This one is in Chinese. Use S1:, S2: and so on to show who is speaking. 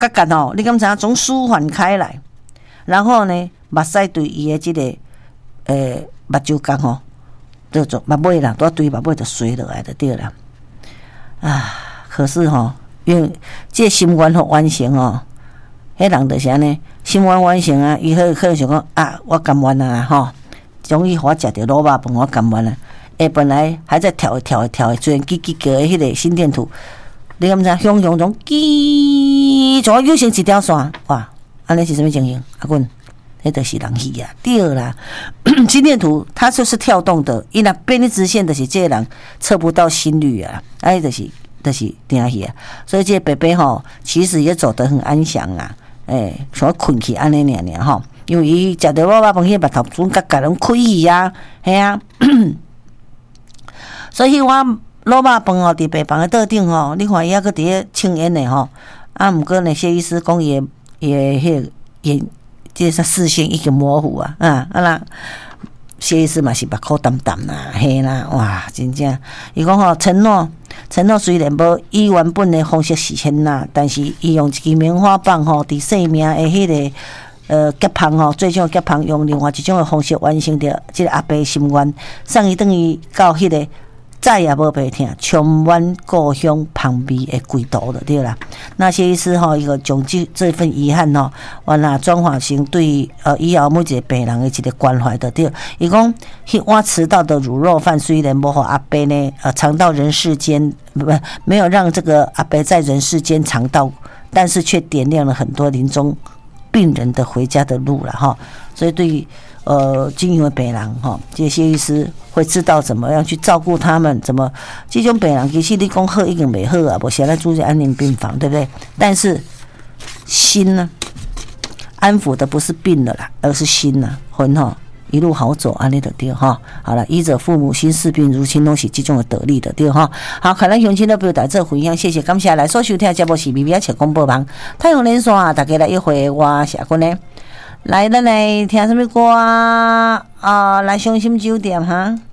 S1: 角角吼，你敢知影总舒缓开来，然后呢，目屎对伊的这个目睭角吼，就做目尾啦，都对目尾就垂落来就对啦。啊，可是吼，因为这心愿吼完成哦，迄人就是安尼，心愿完成啊，伊可能想讲啊，我甘愿啊吼，终于我食着卤肉饭，我甘愿啊。本来还在跳的，虽然叽叽叫的迄个心电图，你敢知？汹汹中叽，怎又成一条线？哇！安尼是什么情形？阿棍，那就是人戏啊，对啦。心电图它就是跳动的，伊若变成直线的是这个人测不到心率啊，就是定戏啊。所以这个伯伯吼，其实也走得很安详啊，想困去安尼尔吼，因为伊食着卤肉饭，迄目头准甲拢开去啊，系啊。所以我卤肉饭哦，伫病房的桌顶吼，你看伊还搁伫咧抽烟的吼，啊，毋过呢，谢医师讲伊迄眼，即个视线已经模糊啊，啦，谢医师嘛是目眶澹澹啦，嘿啦，哇，真正，伊讲吼，承诺虽然无以原本的方式实现啦，但是伊用一支棉花棒吼，伫生命的迄个结芳吼，最终结芳用另外一种的方式完成着即个阿伯心愿，送伊等于到迄个。再也无白听，充满故乡旁边的归途了，对啦。那谢医师吼，伊个将这份遗憾吼，完啦转化成对以后每一个病人的一个关怀的对。伊讲，迄碗迟到的卤肉饭虽然无互阿伯呢尝到人世间，没有让这个阿伯在人世间尝到，但是却点亮了很多临终病人的回家的路了哈。所以对于经营的病人哈，这些谢医师会知道怎么样去照顾他们，怎么这种病人其实你讲好已经没好啊，无现在住在安宁病房，对不对？但是心呢，安抚的不是病了啦，而是心呐，魂哈一路好走，安尼的对哈。好了，医者父母心，视病如亲，拢是这种的得力的对哈。好，看咱乡亲的朋友在这分享，谢谢感谢来所收听的节目是咪咪切广播网太阳连线啊，大家来一回我下过呢。来，咱来听什么歌啊？来伤心酒店哈。